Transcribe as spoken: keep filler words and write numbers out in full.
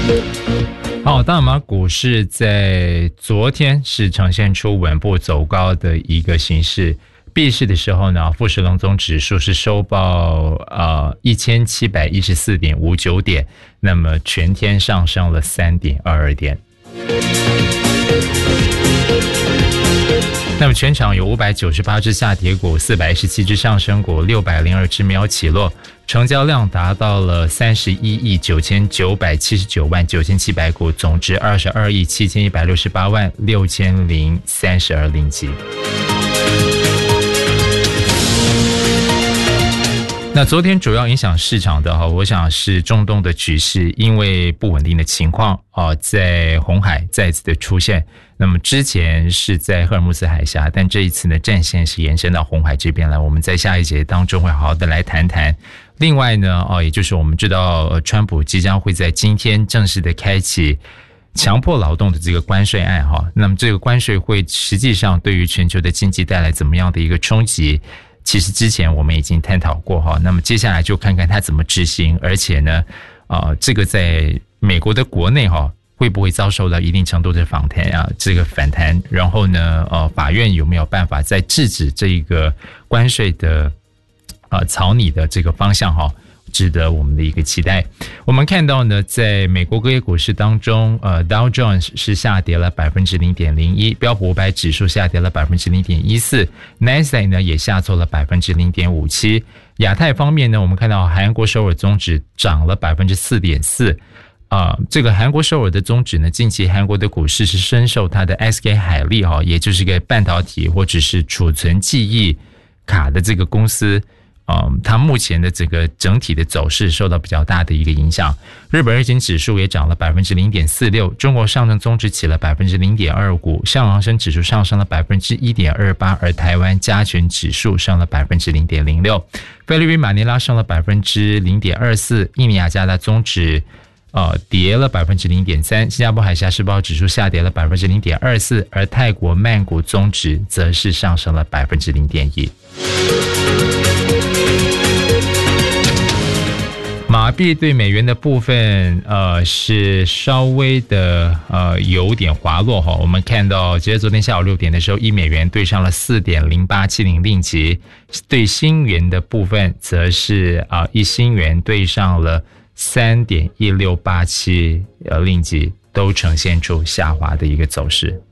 好，大马股市在昨天是呈现出稳步走高的一个形势。闭市的时候呢，富时龙总指数是收报呃一千七百一十四点五九点，那么全天上升了三点二二点。那么全场有五百九十八只下跌股，四百一十七只上升股，六百零二只没有起落，成交量达到了三十一亿九千九百七十九万九千七百股，总值二十二亿七千一百六十八万六千零三十二令吉。那昨天主要影响市场的我想是中东的局势，因为不稳定的情况在红海再次的出现。那么之前是在赫尔木斯海峡，但这一次呢，战线是延伸到红海这边来。我们在下一节当中会好好的来谈谈。另外呢，也就是我们知道，川普即将会在今天正式的开启强迫劳动的这个关税案哈。那么这个关税会实际上对于全球的经济带来怎么样的一个冲击？其实之前我们已经探讨过哈。那么接下来就看看它怎么执行，而且呢，呃，这个在美国的国内哈。会不会遭受到一定程度的反弹啊？这个反弹，然后呢，呃，法院有没有办法在制止这个关税的呃草拟的这个方向哈？值得我们的一个期待。我们看到呢，在美国各业股市当中，呃 ，Dow Jones 是下跌了百分之零点零一，标普五百指数下跌了百分之零点一四，纳斯达克呢也下挫了百分之零点五七。亚太方面呢，我们看到韩国首尔综指涨了百分之四点四。啊、呃，这个韩国首尔的宗旨呢，近期韩国的股市是深受它的 S K 海力哈、哦，也就是个半导体或者是储存记忆卡的这个公司，啊、呃，它目前的整个整体的走势受到比较大的一个影响。日本日经指数也涨了百分之零点四六，中国上证综指起了百分之零点二五，上航生指数上升了百分之一点二八，而台湾加权指数上了百分之零点零六，菲律宾马尼拉升了百分之零点二四，印尼雅加达综指。呃，跌了百分之零点三，新加坡海峡时报指数下跌了百分之零点二四，而泰国曼谷综指则是上升了百分之零点一。马币对美元的部分，呃，是稍微的呃有点滑落哈。我们看到，截至昨天下午六点的时候，一美元对上了四点零八七零令吉，对新元的部分则是啊、呃、一新元对上了。三点一六八七呃令吉都呈现出下滑的一个走势。